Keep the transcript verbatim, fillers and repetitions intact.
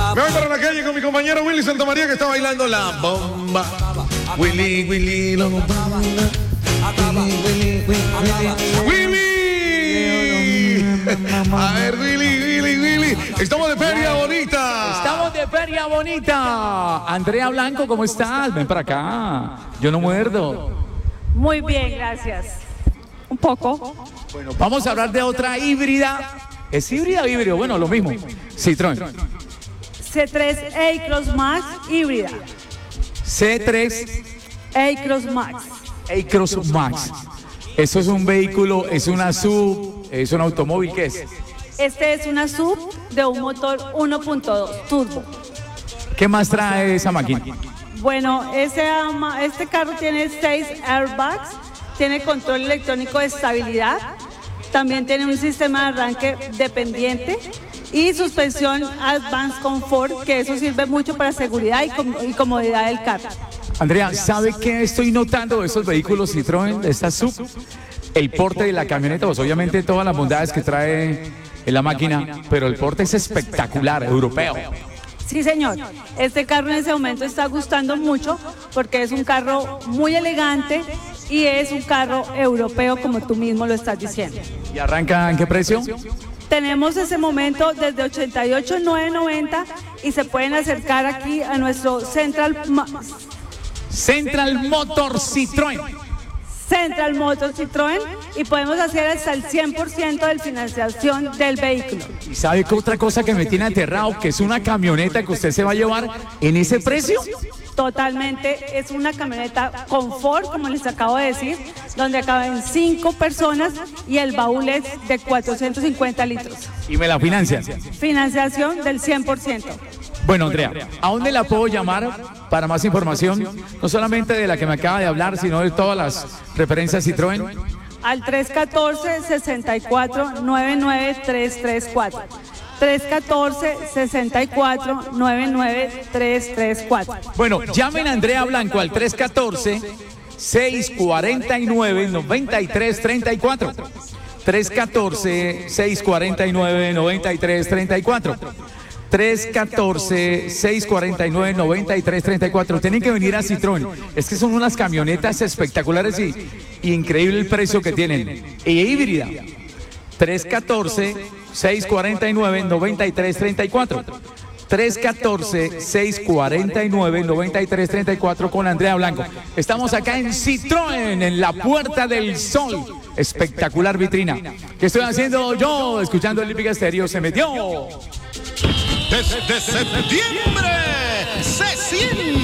Me voy para la calle con mi compañero Willy Santamaría, que está bailando la bomba. Willy, Willy, la bomba. Willy, Willy, Willy, Willy. A ver, Willy, Willy, Willy. Estamos de Feria Bonita. Estamos de Feria Bonita. Andrea Blanco, ¿cómo estás? Ven para acá. Yo no muerdo. Muy bien, gracias. Un poco. Bueno, vamos a hablar de otra híbrida. ¿Es híbrida o híbrido? Bueno, lo mismo. Citroën. C tres A-Cross Max híbrida. C tres A-Cross Max. A-Cross Max. Eso es un vehículo, es una sub, es un automóvil, ¿qué es? Este es una sub de un motor uno punto dos turbo. ¿Qué más trae esa máquina? Bueno, ese, este carro tiene seis airbags, tiene control electrónico de estabilidad, también tiene un sistema de arranque dependiente y suspensión Advanced Comfort, que eso sirve mucho para seguridad y, com y comodidad del carro. Andrea, ¿sabe qué estoy notando de estos vehículos Citroën, de esta sub? El porte de la camioneta, pues obviamente todas las bondades que trae la máquina, pero el porte es espectacular, europeo. Sí, señor. Este carro en ese momento está gustando mucho porque es un carro muy elegante y es un carro europeo, como tú mismo lo estás diciendo. ¿Y arranca en qué precio? Tenemos ese momento desde ochenta y ocho mil novecientos noventa y se pueden acercar aquí a nuestro Central... Central Motor Citroën. Central Motor Citroën y podemos hacer hasta el cien por ciento de financiación del vehículo. ¿Y sabe qué otra cosa que me tiene aterrado? Que es una camioneta que usted se va a llevar en ese precio. Totalmente, es una camioneta confort, como les acabo de decir, donde caben cinco personas y el baúl es de cuatrocientos cincuenta litros. ¿Y me la financian? Financiación del cien por ciento. Bueno, Andrea, ¿a dónde la puedo llamar para más información? No solamente de la que me acaba de hablar, sino de todas las referencias Citroën. Al tres uno cuatro, seis cuatro, nueve nueve tres tres cuatro. tres uno cuatro, seis cuatro, nueve nueve tres tres cuatro. Bueno, llamen a Andrea Blanco al tres uno cuatro, seis cuatro nueve, nueve tres tres cuatro. tres uno cuatro, seis cuatro nueve, nueve tres tres cuatro. tres uno cuatro, seis cuatro nueve, nueve tres tres cuatro. Tienen que venir a Citroën. Es que son unas camionetas espectaculares y, y increíble el precio que tienen. Y híbrida. tres uno cuatro, seis cuatro nueve, nueve tres tres cuatro. tres uno cuatro, seis cuatro nueve, nueve tres tres cuatro con Andrea Blanco. Estamos acá en Citroën, en la Puerta del Sol. Espectacular vitrina. ¿Qué estoy haciendo yo? Escuchando el Lípica Estéreo. Se metió. Desde septiembre se siente